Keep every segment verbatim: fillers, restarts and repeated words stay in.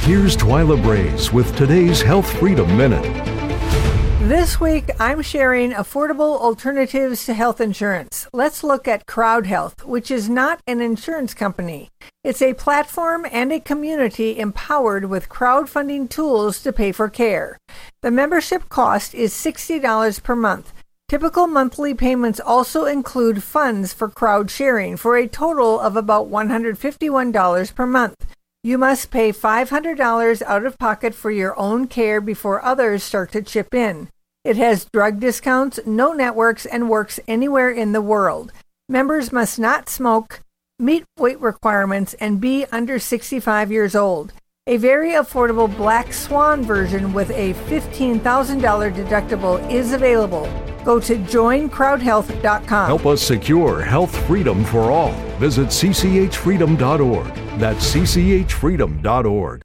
Here's Twyla Braze with today's Health Freedom Minute. This week, I'm sharing affordable alternatives to health insurance. Let's look at Crowd Health, which is not an insurance company. It's a platform and a community empowered with crowdfunding tools to pay for care. The membership cost is sixty dollars per month. Typical monthly payments also include funds for crowd sharing for a total of about one hundred fifty-one dollars per month. You must pay five hundred dollars out of pocket for your own care before others start to chip in. It has drug discounts, no networks, and works anywhere in the world. Members must not smoke, meet weight requirements, and be under sixty-five years old. A very affordable Black Swan version with a fifteen thousand dollars deductible is available. Go to join crowd health dot com. Help us secure health freedom for all. Visit c c h freedom dot org. That's c c h freedom dot org.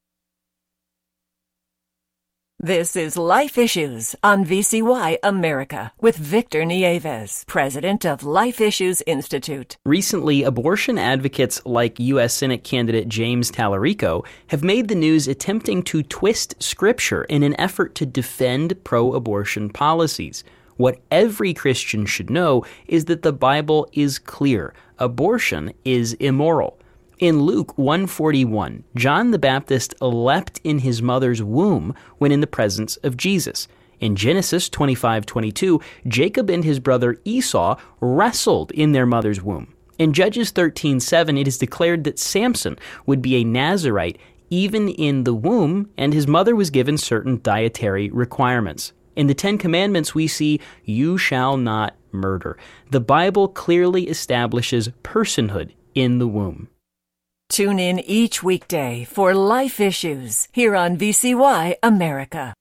This is Life Issues on V C Y America with Victor Nieves, president of Life Issues Institute. Recently, abortion advocates like U S Senate candidate James Tallarico have made the news attempting to twist scripture in an effort to defend pro-abortion policies. What every Christian should know is that the Bible is clear. Abortion is immoral. In Luke one forty-one, John the Baptist leapt in his mother's womb when in the presence of Jesus. In Genesis twenty-five twenty-two, Jacob and his brother Esau wrestled in their mother's womb. In Judges thirteen seven, it is declared that Samson would be a Nazirite even in the womb, and his mother was given certain dietary requirements. In the Ten Commandments, we see, "You shall not murder." The Bible clearly establishes personhood in the womb. Tune in each weekday for Life Issues here on V C Y America.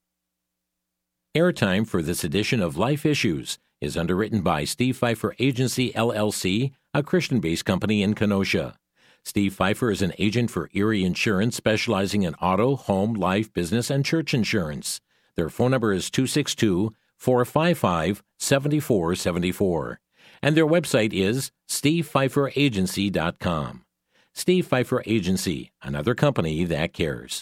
Airtime for this edition of Life Issues is underwritten by Steve Pfeiffer Agency, L L C, a Christian-based company in Kenosha. Steve Pfeiffer is an agent for Erie Insurance specializing in auto, home, life, business, and church insurance. Their phone number is two six two, four five five, seven four seven four. And their website is steve pfeiffer agency dot com. Steve Pfeiffer Agency, another company that cares.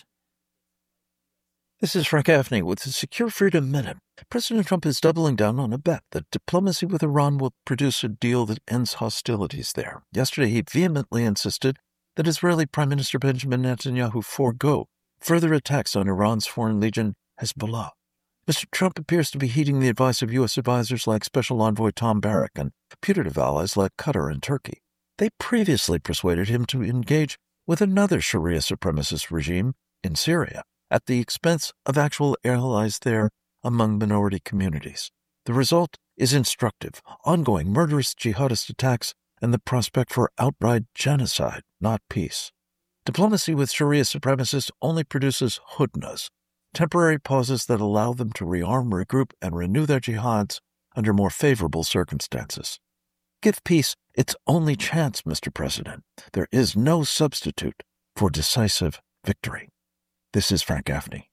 This is Frank Gaffney with the Secure Freedom Minute. President Trump is doubling down on a bet that diplomacy with Iran will produce a deal that ends hostilities there. Yesterday, he vehemently insisted that Israeli Prime Minister Benjamin Netanyahu forego further attacks on Iran's foreign legion, Hezbollah. Mister Trump appears to be heeding the advice of U S advisors like Special Envoy Tom Barrack and putative allies like Qatar and Turkey. They previously persuaded him to engage with another Sharia supremacist regime in Syria at the expense of actual allies there among minority communities. The result is instructive: ongoing murderous jihadist attacks and the prospect for outright genocide, not peace. Diplomacy with Sharia supremacists only produces hudnas, temporary pauses that allow them to rearm, regroup, and renew their jihads under more favorable circumstances. Give peace its only chance, Mister President. There is no substitute for decisive victory. This is Frank Gaffney.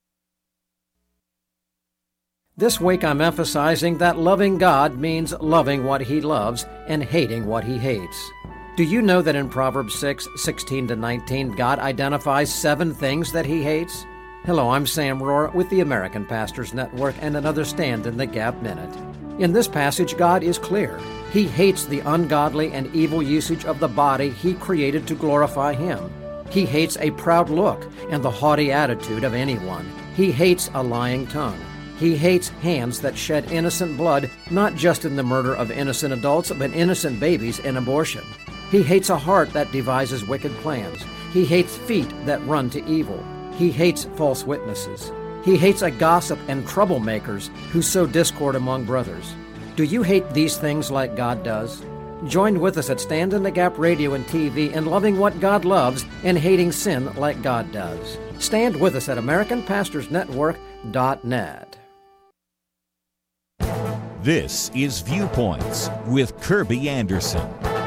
This week I'm emphasizing that loving God means loving what He loves and hating what He hates. Do you know that in Proverbs six, sixteen to nineteen, God identifies seven things that He hates? Hello, I'm Sam Rohr with the American Pastors Network and another Stand in the Gap Minute. In this passage, God is clear. He hates the ungodly and evil usage of the body He created to glorify Him. He hates a proud look and the haughty attitude of anyone. He hates a lying tongue. He hates hands that shed innocent blood, not just in the murder of innocent adults, but innocent babies in abortion. He hates a heart that devises wicked plans. He hates feet that run to evil. He hates false witnesses. He hates a gossip and troublemakers who sow discord among brothers. Do you hate these things like God does? Join with us at Stand in the Gap Radio and T V in loving what God loves and hating sin like God does. Stand with us at American Pastors Network dot net. This is Viewpoints with Kirby Anderson.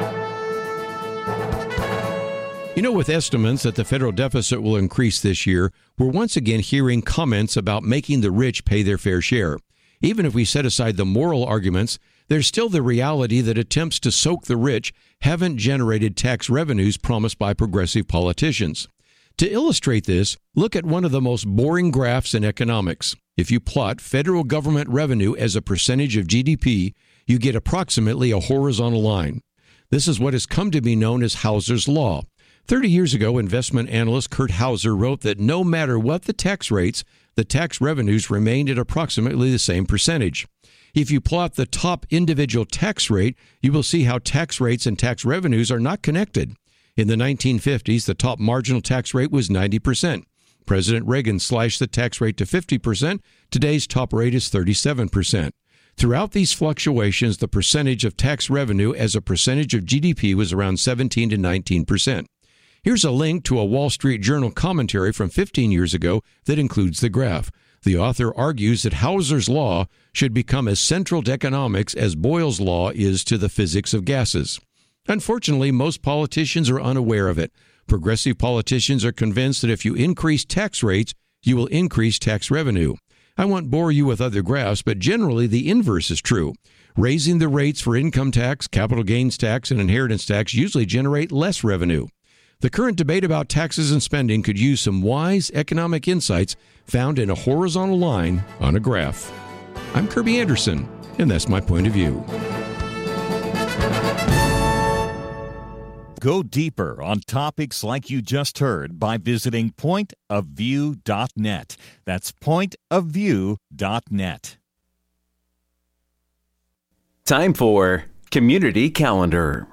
You know, with estimates that the federal deficit will increase this year, we're once again hearing comments about making the rich pay their fair share. Even if we set aside the moral arguments, there's still the reality that attempts to soak the rich haven't generated tax revenues promised by progressive politicians. To illustrate this, look at one of the most boring graphs in economics. If you plot federal government revenue as a percentage of G D P, you get approximately a horizontal line. This is what has come to be known as Hauser's Law. Thirty years ago, investment analyst Kurt Hauser wrote that no matter what the tax rates, the tax revenues remained at approximately the same percentage. If you plot the top individual tax rate, you will see how tax rates and tax revenues are not connected. In the nineteen fifties, the top marginal tax rate was ninety percent. President Reagan slashed the tax rate to fifty percent. Today's top rate is thirty-seven percent. Throughout these fluctuations, the percentage of tax revenue as a percentage of G D P was around seventeen to nineteen percent. Here's a link to a Wall Street Journal commentary from fifteen years ago that includes the graph. The author argues that Hauser's Law should become as central to economics as Boyle's Law is to the physics of gases. Unfortunately, most politicians are unaware of it. Progressive politicians are convinced that if you increase tax rates, you will increase tax revenue. I won't bore you with other graphs, but generally the inverse is true. Raising the rates for income tax, capital gains tax, and inheritance tax usually generate less revenue. The current debate about taxes and spending could use some wise economic insights found in a horizontal line on a graph. I'm Kirby Anderson, and that's my point of view. Go deeper on topics like you just heard by visiting point of view dot net. That's point of view dot net. Time for Community Calendar.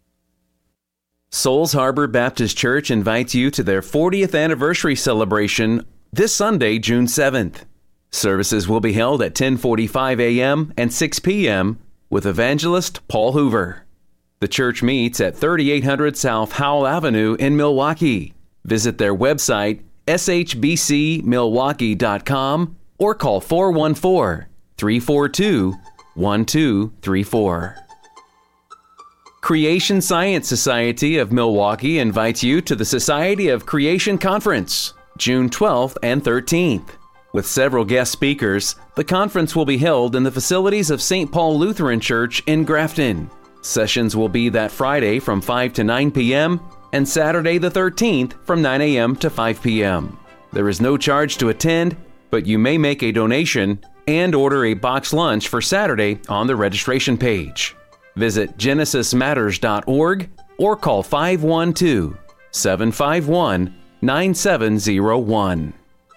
Souls Harbor Baptist Church invites you to their fortieth anniversary celebration this Sunday, June seventh. Services will be held at ten forty-five a.m. and six p.m. with evangelist Paul Hoover. The church meets at thirty-eight hundred South Howell Avenue in Milwaukee. Visit their website, s h b c milwaukee dot com, or call four one four, three four two, one two three four. Creation Science Society of Milwaukee invites you to the Society of Creation Conference, June twelfth and thirteenth. With several guest speakers, the conference will be held in the facilities of Saint Paul Lutheran Church in Grafton. Sessions will be that Friday from five to nine p.m. and Saturday the thirteenth from nine a.m. to five p.m. There is no charge to attend, but you may make a donation and order a box lunch for Saturday on the registration page. Visit genesis matters dot org or call five one two, seven five one, nine seven zero one.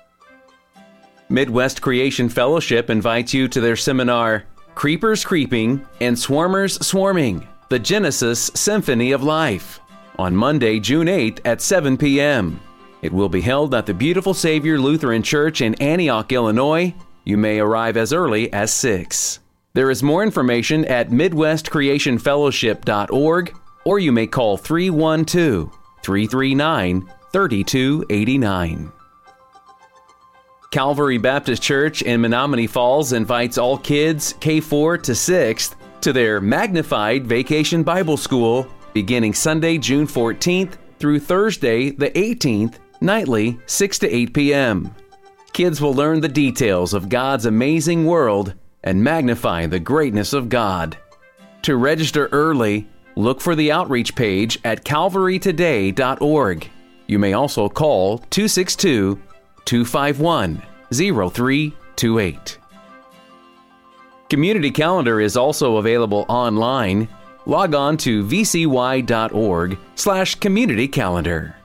Midwest Creation Fellowship invites you to their seminar, Creepers Creeping and Swarmers Swarming, the Genesis Symphony of Life, on Monday, June eighth at seven p.m. It will be held at the Beautiful Savior Lutheran Church in Antioch, Illinois. You may arrive as early as six. There is more information at midwest creation fellowship dot org, or you may call three one two, three three nine, three two eight nine. Calvary Baptist Church in Menominee Falls invites all kids K four to sixth to their Magnified Vacation Bible School beginning Sunday, June fourteenth through Thursday, the eighteenth, nightly, six to eight p.m. Kids will learn the details of God's amazing world and magnify the greatness of God. To register early, look for the outreach page at calvary today dot org. You may also call two six two, two five one, zero three two eight. Community Calendar is also available online. Log on to v c y dot org slash community calendar.